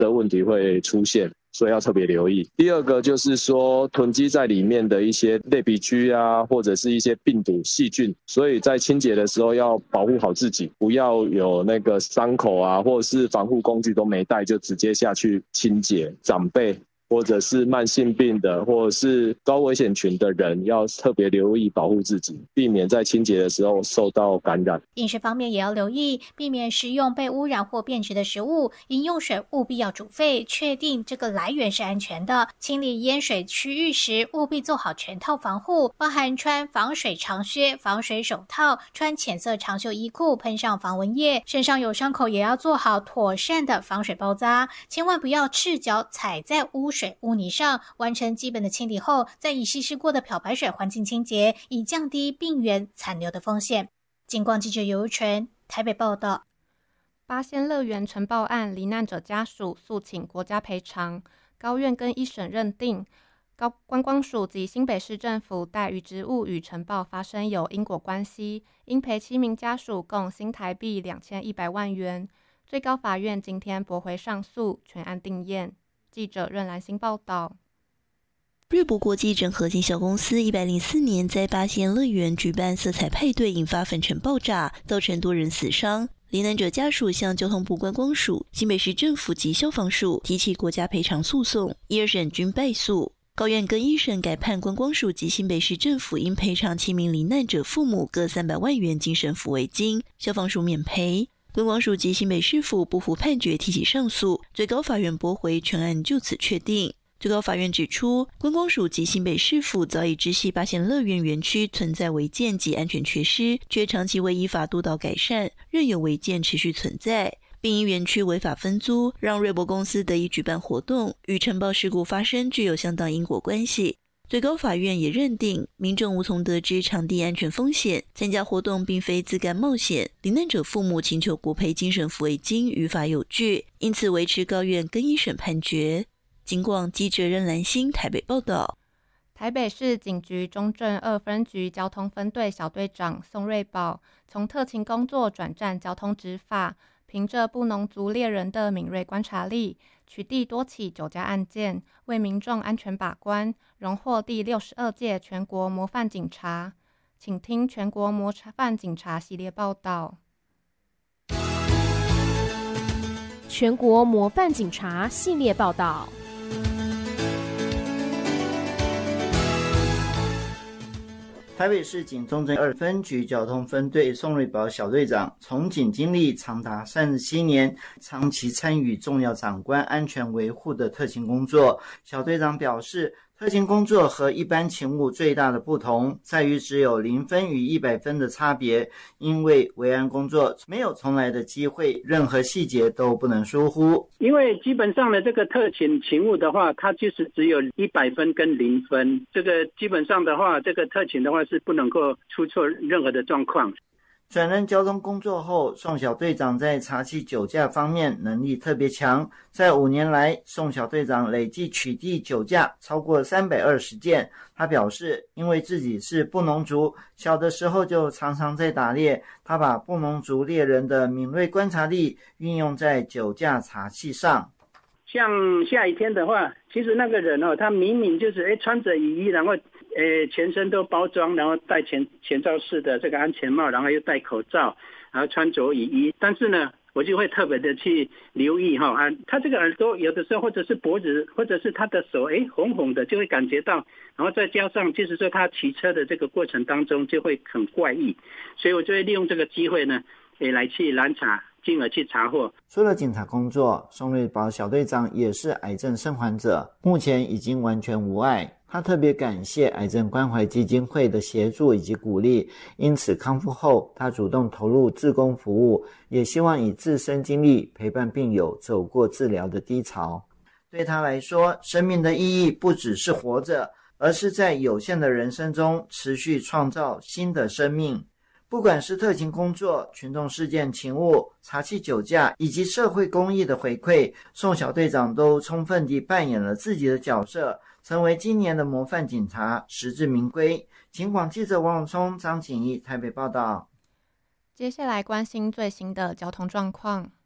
的问题会出现，所以要特别留意。第二个就是说囤积在里面的一些类鼻疽啊，或者是一些病毒细菌，所以在清洁的时候要保护好自己，不要有那个伤口啊，或者是防护工具都没带就直接下去清洁。长辈或者是慢性病的，或者是高危险群的人，要特别留意保护自己，避免在清洁的时候受到感染。 饮食方面也要留意，避免食用被污染或变质的食物，饮用水务必要煮沸，确定这个来源是安全的。清理淹水区域时，务必做好全套防护，包含穿防水长靴、防水手套，穿浅色长袖衣裤，喷上防蚊液，身上有伤口也要做好妥善的防水包扎，千万不要赤脚踩在污水污泥上。完成基本的清理后，再以稀释过的漂白水环境清洁，以降低病原残留的风险。警广记者尤纯台北报道。 八仙乐园尘爆案罹难者家属诉请国家赔偿，高院跟一审认定观光署及新北市政府代于职务与尘爆发生有因果关系，应赔7名家属共新台币2100万元。最高法院今天驳回上诉，全案定验。记者任兰心报道。 瑞博国际整合经销公司104年在八仙乐园举办色彩派对，引发粉尘爆炸，造成多人死伤。罹难者家属向交通部观光署、新北市政府及消防署提起国家赔偿诉讼，一、二审均败诉。高院跟一审改判观光署及新北市政府应赔偿7名罹难者父母各300万元精神抚慰金，消防署免赔。观光署及新北市府不服判决，提起上诉，最高法院驳回，全案就此确定。最高法院指出，观光署及新北市府早已知悉八仙乐园园区存在违建及安全缺失，却长期未依法督导改善，任由违建持续存在，并因园区违法分租，让瑞博公司得以举办活动，与尘爆事故发生具有相当因果关系。最高法院也认定，民众无从得知场地安全风险，参加活动并非自甘冒险，罹难者父母请求国赔精神抚慰金于法有据，因此维持高院更一审判决。警广记者任兰心台北报道。 台北市警局中正2分局交通分队小队长宋瑞宝从特勤工作转战交通执法，凭着布农族猎人的敏锐观察力，取缔多起酒驾案件，为民众安全把关，荣获第62届全国模范警察。请听全国模范警察系列报道。 全国模范警察系列报道。 台北市警中正2分局交通分队宋瑞宝小队长，从警经历长达37年，长期参与重要长官安全维护的特勤工作。小队长表示，特勤工作和一般勤务最大的不同在于只有0分与100分的差别，因为维安工作没有重来的机会，任何细节都不能疏忽。 因为基本上的这个特勤勤务的话，它就是只有100分跟0分，这个基本上的话，这个特勤的话是不能够出错任何的状况。 转任交通工作后，宋小队长在查缉酒驾方面能力特别强，在5年来，宋小队长累计取缔酒驾超过320件。他表示，因为自己是布农族，小的时候就常常在打猎，他把布农族猎人的敏锐观察力运用在酒驾查缉上。 像下雨天的话，其实那个人他明明就是穿着雨衣，然后全身都包装，然后戴前罩式的这个安全帽，然后又戴口罩，然后穿着雨衣，但是呢，我就会特别的去留意他这个耳朵有的时候或者是脖子或者是他的手红红的，就会感觉到，然后再加上就是说他骑车的这个过程当中就会很怪异，所以我就会利用这个机会呢来去拦查，进而去查获。 除了警察工作，宋瑞宝小队长也是癌症生患者，目前已经完全无碍。他特别感谢癌症关怀基金会的协助以及鼓励，因此康复后他主动投入志工服务，也希望以自身经历陪伴病友走过治疗的低潮。对他来说，生命的意义不只是活着，而是在有限的人生中持续创造新的生命。不管是特勤工作、群众事件勤务、查缉酒驾以及社会公益的回馈，宋小队长都充分地扮演了自己的角色，成为今年的模范警察，实至名归。警广记者王永聪、张景义台北报道。 接下来关心最新的交通状况。